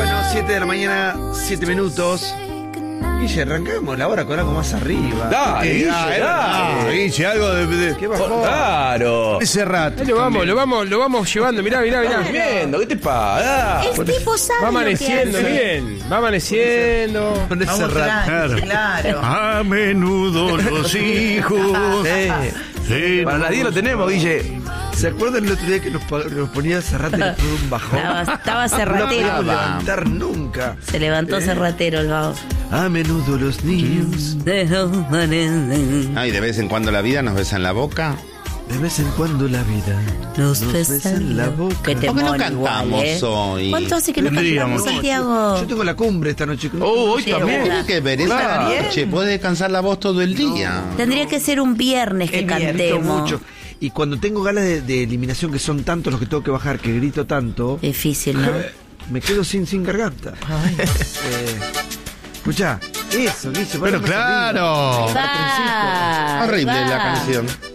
Bueno, 7 de la mañana, 7 minutos. Guille, arrancamos la hora con algo más arriba. Dale, Guille, Guille, algo de ¿Qué bajó? claro. ese rato. Lo vamos llevando, mirá. Estás viendo, ¿qué te pasa? El tipo sabe Va lo que amaneciendo hace. bien, va amaneciendo. Con ese rato. Claro. A menudo los hijos. Sí, Para las 10 lo tenemos, Guille. ¿Se acuerdan el otro día que nos ponía Serrat y nos pegó un bajón? Estaba No cerratero. podíamos levantar nunca. Se levantó cerratero el vago. A menudo los niños, Ah, y de vez en cuando la vida nos besa en la boca. de vez en cuando la vida Nos besan la boca. Que te ¿Por qué no mono cantamos igual, hoy? ¿Cuánto hace que no Tendríamos. cantamos, Santiago? Yo tengo la cumbre esta noche. Hoy Sí, también. ¿verdad? Tiene que ver esa Claro. noche. Puede descansar la voz todo el día. Tendría que ser un viernes que El viernes, Grito cantemos. mucho. Y cuando tengo ganas de eliminación, que son tantos los que tengo que bajar, que grito tanto, Difícil, ¿no? me quedo sin garganta. Escuchá, eso, Guille. pero claro. Ah, Horrible la va. canción.